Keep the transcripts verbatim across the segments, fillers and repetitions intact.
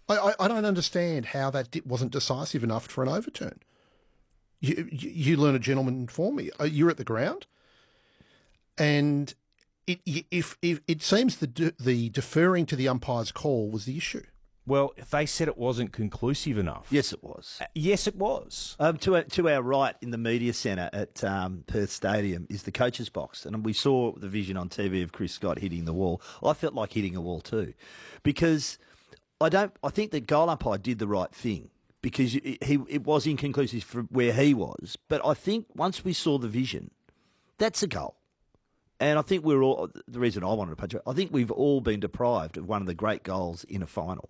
I, I, I don't understand how that di- wasn't decisive enough for an overturn. You, you, you learn a gentleman for me. Uh, You're at the ground, and it, if, if it seems the de- the deferring to the umpire's call was the issue. Well, they said it wasn't conclusive enough. Yes, it was. Uh, yes, it was. Um, to, our, to our right in the media centre at um, Perth Stadium is the coach's box. And we saw the vision on T V of Chris Scott hitting the wall. I felt like hitting a wall too. Because I don't. I think the goal umpire did the right thing because he, he it was inconclusive from where he was. But I think once we saw the vision, that's a goal. And I think we're all, the reason I wanted to punch it, I think we've all been deprived of one of the great goals in a final.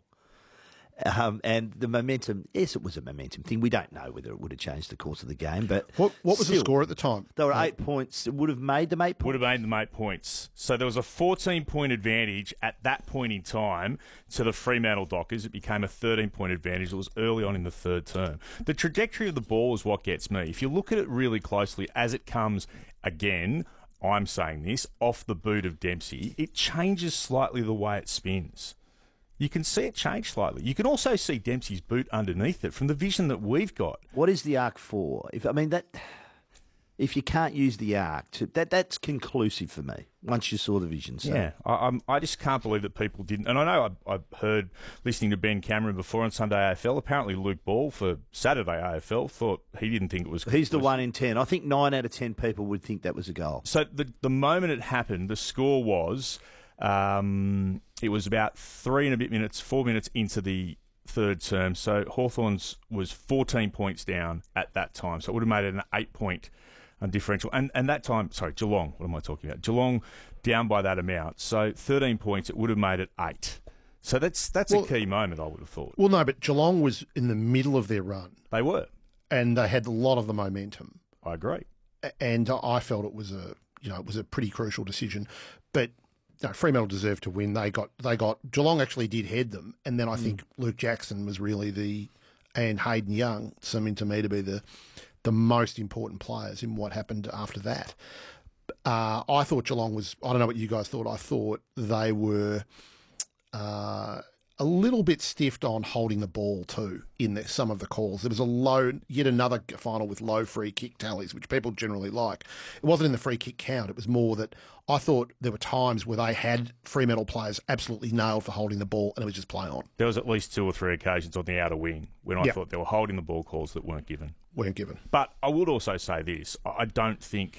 Um, and the momentum, yes, it was a momentum thing. We don't know whether it would have changed the course of the game, but What, what was still, the score at the time? There were eight points. It would have made them eight points. Would have made them eight points. So there was a fourteen-point advantage at that point in time to the Fremantle Dockers. It became a thirteen-point advantage. It was early on in the third term. The trajectory of the ball is what gets me. If you look at it really closely as it comes again, I'm saying this, off the boot of Dempsey, it changes slightly the way it spins. You can see it change slightly. You can also see Dempsey's boot underneath it from the vision that we've got. What is the arc for? If I mean that, if you can't use the arc, to, that that's conclusive for me. Once you saw the vision, so. Yeah, I, I'm, I just can't believe that people didn't. And I know I, I heard listening to Ben Cameron before on Sunday A F L. Apparently, Luke Ball for Saturday A F L thought he didn't think it was. He's the was, one in ten. I think nine out of ten people would think that was a goal. So the the moment it happened, the score was. Um, it was about three and a bit minutes, four minutes into the third term. So Hawthorns was fourteen points down at that time. So it would have made it an eight-point um, differential. And and that time, sorry, Geelong, what am I talking about? Geelong down by that amount. So thirteen points, it would have made it eight. So that's that's Well- a key moment, I would have thought. Well, no, but Geelong was in the middle of their run, They were. and they had a lot of the momentum. I agree. A- And I felt it was a, you know, it was a pretty crucial decision. But no, Fremantle deserved to win. They got, they got Geelong actually did head them, and then I think Luke Jackson was really the, and Hayden Young seeming to me to be the, the most important players in what happened after that. Uh, I thought Geelong was. I don't know what you guys thought. I thought they were uh, a little bit stiffed on holding the ball too in the, some of the calls. There was a low, yet another final with low free kick tallies, which people generally like. It wasn't in the free kick count. It was more that I thought there were times where they had Fremantle players absolutely nailed for holding the ball, and it was just play on. There was at least two or three occasions on the outer wing when I Yep. thought they were holding the ball calls that weren't given. Weren't given. But I would also say this. I don't think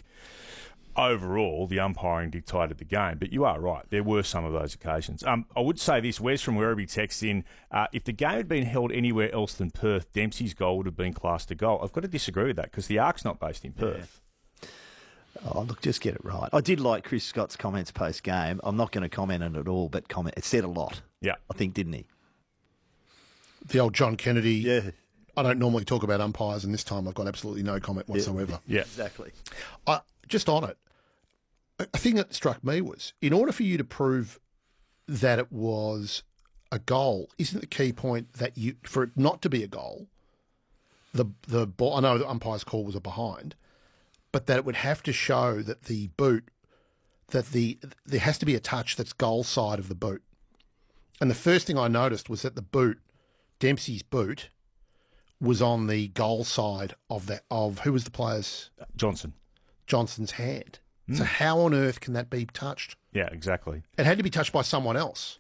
overall the umpiring dictated the game, but you are right. There were some of those occasions. Um, I would say this. Wes from Werribee texts in, uh, if the game had been held anywhere else than Perth, Dempsey's goal would have been classed a goal. I've got to disagree with that because the Ark's not based in Perth. Oh, look, just get it right. I did like Chris Scott's comments post-game. I'm not going to comment on it all, but comment. It said a lot, Yeah. I think, didn't he? The old John Kennedy. Yeah. I don't normally talk about umpires, and this time I've got absolutely no comment whatsoever. Yeah. Exactly. I, just on it, a a thing that struck me was, in order for you to prove that it was a goal, isn't the key point that you, for it not to be a goal, the the ball, I know the umpire's call was a behind, but that it would have to show that the boot, that the there has to be a touch that's goal side of the boot. And the first thing I noticed was that the boot, Dempsey's boot, was on the goal side of that, of who was the player's, Johnson. Johnson's hand. So how on earth can that be touched? Yeah, exactly. It had to be touched by someone else.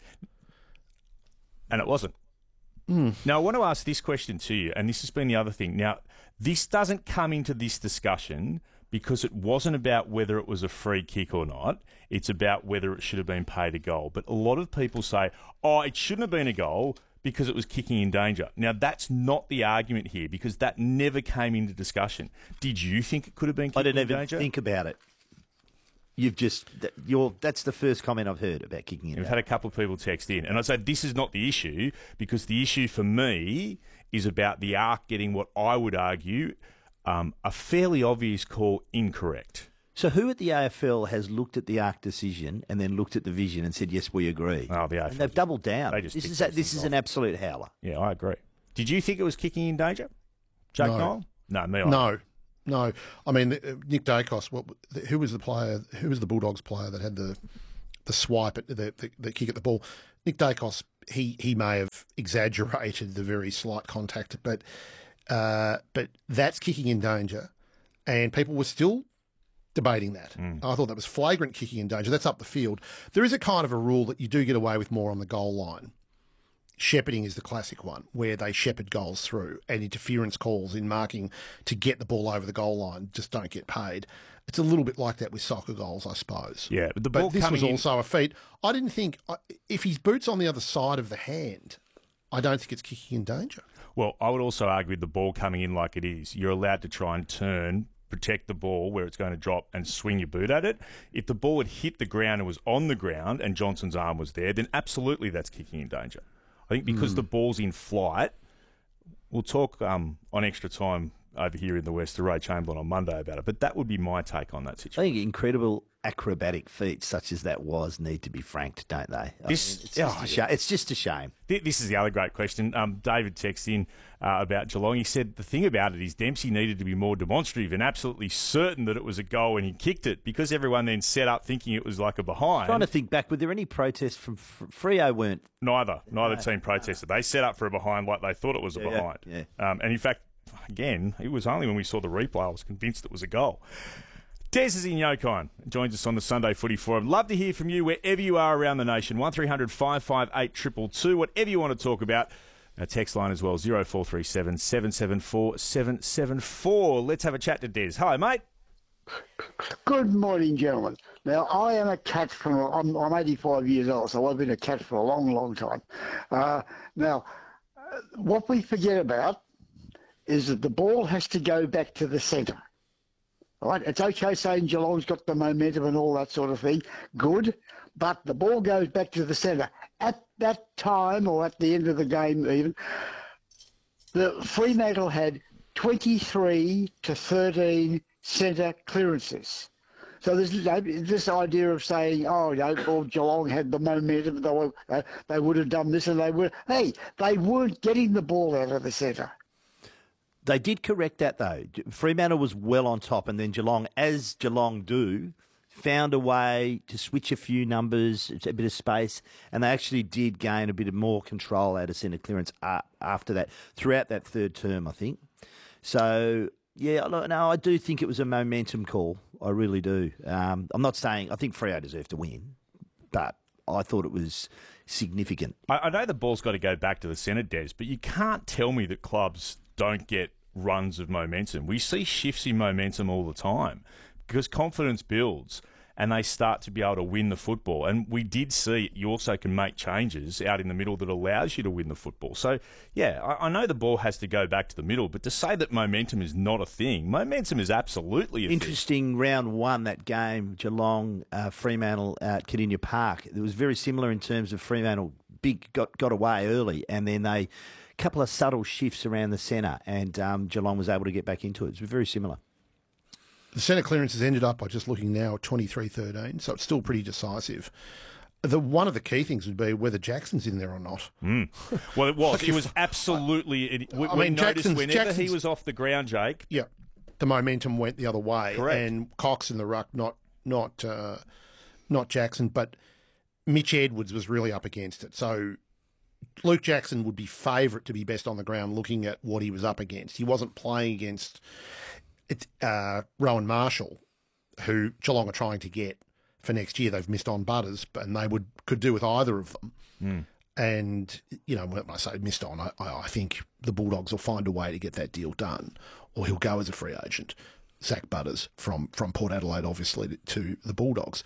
And it wasn't. Now, I want to ask this question to you, and this has been the other thing. Now, this doesn't come into this discussion because it wasn't about whether it was a free kick or not. It's about whether it should have been paid a goal. But a lot of people say, oh, it shouldn't have been a goal because it was kicking in danger. Now, that's not the argument here because that never came into discussion. Did you think it could have been kicking I didn't in even danger? think about it. You've just, that- you're, that's the first comment I've heard about kicking in. We've had a couple of people text in, and I say this is not the issue because the issue for me is about the Arc getting what I would argue um, a fairly obvious call incorrect. So who at the A F L has looked at the Arc decision and then looked at the vision and said, yes, we agree? Oh, the A F L. And they've doubled down. They just this ticked is, a, those this things is an off. absolute howler. Yeah, I agree. Did you think it was kicking in danger, Jake No. Noel? No, me either. No, no. I mean, uh, Nick Dacos. What? Who was the player? Who was the Bulldogs player that had the the swipe at the the, the kick at the ball? Nick Dacos. He he may have exaggerated the very slight contact, but uh, but that's kicking in danger, and people were still debating that. Mm. I thought that was flagrant kicking in danger. That's up the field. There is a kind of a rule that you do get away with more on the goal line. Shepherding is the classic one, where they shepherd goals through, and interference calls in marking to get the ball over the goal line just don't get paid. It's a little bit like that with soccer goals, I suppose. Yeah, but the ball but this coming was also in... a feat. I didn't think, if his boot's on the other side of the hand, I don't think it's kicking in danger. Well, I would also argue with the ball coming in like it is, you're allowed to try and turn, protect the ball where it's going to drop and swing your boot at it. If the ball had hit the ground and was on the ground and Johnson's arm was there, then absolutely that's kicking in danger. I think because mm. the ball's in flight, we'll talk um, on extra time over here in the West to Ray Chamberlain on Monday about it, but that would be my take on that situation. I think incredible acrobatic feats such as that was need to be franked, don't they? This, I mean, it's, just oh, a sh- it's just a shame. This is the other great question. Um, David texted in uh, about Geelong. He said the thing about it is Dempsey needed to be more demonstrative and absolutely certain that it was a goal when he kicked it, because everyone then set up thinking it was like a behind. I'm trying to think back, were there any protests from F- Freo? Weren't neither. Neither no. team protested. They set up for a behind like they thought it was a yeah, behind. Yeah. Um, and in fact, again, it was only when we saw the replay I was convinced it was a goal. Des is in Yokine, joins us on the Sunday Footy Forum. Love to hear from you wherever you are around the nation. one three hundred five five eight two two two, whatever you want to talk about. Our text line as well, zero four three seven, seven seven four, seven seven four. Let's have a chat to Des. Hi, mate. Good morning, gentlemen. Now, I am a cat from, I'm, I'm eighty-five years old, so I've been a cat for a long, long time. Uh, now, uh, what we forget about is that the ball has to go back to the centre. Right? It's okay saying Geelong's got the momentum and all that sort of thing. Good. But the ball goes back to the centre. At that time, or at the end of the game even, the Fremantle had twenty-three to thirteen centre clearances. So there's this idea of saying, oh, you know, well, Geelong had the momentum, they, were, uh, they would have done this and they would. Hey, they weren't getting the ball out of the centre. They did correct that, though. Fremantle was well on top, and then Geelong, as Geelong do, found a way to switch a few numbers, a bit of space, and they actually did gain a bit of more control out of centre clearance after that, throughout that third term, I think. So, yeah, no, I do think it was a momentum call. I really do. Um, I'm not saying, I think Freo deserved to win, but I thought it was significant. I, I know the ball's got to go back to the centre, Des, but you can't tell me that clubs don't get runs of momentum. We see shifts in momentum all the time because confidence builds and they start to be able to win the football. And we did see you also can make changes out in the middle that allows you to win the football. So, yeah, I, I know the ball has to go back to the middle, but to say that momentum is not a thing, momentum is absolutely a Interesting thing. round one, that game, Geelong, uh, Fremantle at Kardinia Park. It was very similar in terms of Fremantle big got, got away early, and then they... couple of subtle shifts around the centre, and um, Geelong was able to get back into it. It's very similar. The centre clearances ended up, by just looking now, at twenty-three thirteen, so it's still pretty decisive. The One of the key things would be whether Jackson's in there or not. Mm. Well, it was. It was absolutely... It, we, I mean, we Jackson's, whenever Jackson's, he was off the ground, Jake... Yeah, the momentum went the other way. Correct. And Cox in the ruck, not, not, uh, not Jackson, but Mitch Edwards was really up against it. So... Luke Jackson would be favourite to be best on the ground looking at what he was up against. He wasn't playing against uh, Rowan Marshall, who Geelong are trying to get for next year. They've missed on Butters, and they would could do with either of them. Mm. And, you know, when I say missed on, I, I think the Bulldogs will find a way to get that deal done, or he'll go as a free agent. Zach Butters from, from Port Adelaide, obviously, to, to the Bulldogs.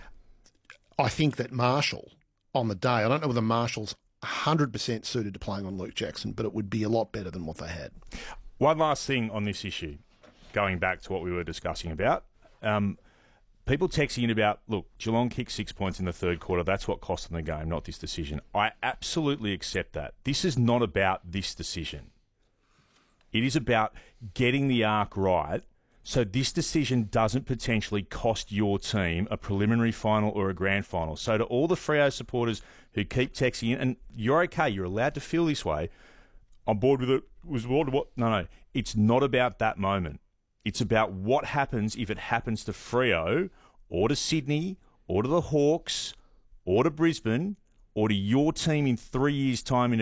I think that Marshall, on the day, I don't know whether Marshall's one hundred percent suited to playing on Luke Jackson, but it would be a lot better than what they had. One last thing on this issue, going back to what we were discussing about. Um, people texting in about, look, Geelong kicked six points in the third quarter. That's what cost them the game, not this decision. I absolutely accept that. This is not about this decision. It is about getting the arc right so this decision doesn't potentially cost your team a preliminary final or a grand final. So to all the Freo supporters who keep texting in, and you're okay, you're allowed to feel this way, I'm bored with it, was bored with what? No, no. It's not about that moment. It's about what happens if it happens to Freo or to Sydney or to the Hawks or to Brisbane or to your team in three years' time in a